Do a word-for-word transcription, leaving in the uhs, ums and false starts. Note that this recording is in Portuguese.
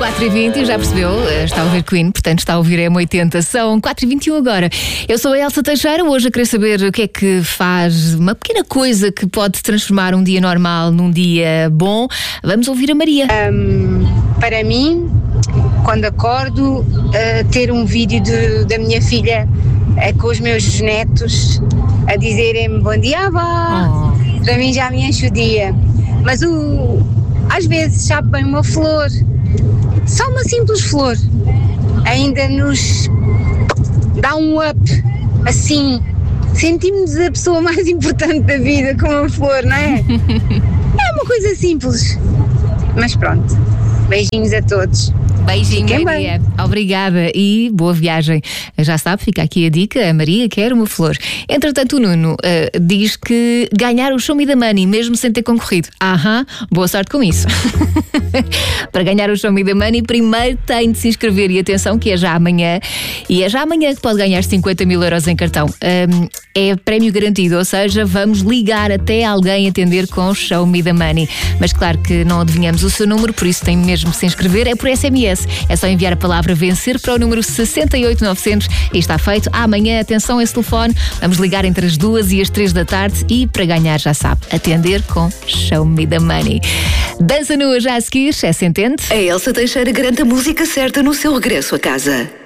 quatro e vinte, já percebeu? Está a ouvir Queen, portanto está a ouvir M oitenta. São quatro e vinte e um agora. Eu sou a Elsa Teixeira, hoje a querer saber o que é que faz uma pequena coisa que pode transformar um dia normal num dia bom. Vamos ouvir a Maria. Um, para mim, quando acordo, uh, ter um vídeo de, da minha filha uh, com os meus netos a dizerem-me bom dia, avó. Oh. Para mim já me enche o dia. Mas o, às vezes sabe bem uma flor, só uma simples flor, ainda nos dá um up, assim, sentimos a pessoa mais importante da vida com uma flor, não é? É uma coisa simples, mas pronto, beijinhos a todos. Beijinho, Fiquem Maria. bem. Obrigada e boa viagem. Já sabe, fica aqui a dica, a Maria quer uma flor. Entretanto, o Nuno uh, diz que ganhar o Show Me the Money, mesmo sem ter concorrido. Aham, boa sorte com isso. Para ganhar o Show Me the Money, primeiro tem de se inscrever e atenção que é já amanhã. E é já amanhã que pode ganhar cinquenta mil euros em cartão. Um, é prémio garantido, ou seja, vamos ligar até alguém atender com o Show Me the Money. Mas claro que não adivinhamos o seu número, por isso tem mesmo de se inscrever. É por S M S. É só enviar a palavra vencer para o número seis oito nove zero zero e está feito. Amanhã, atenção a esse telefone, vamos ligar entre as duas e as três da tarde e para ganhar, já sabe, atender com Show Me the Money. Dança nua já a seguir, é sentente. A Elsa Teixeira garante a música certa no seu regresso a casa.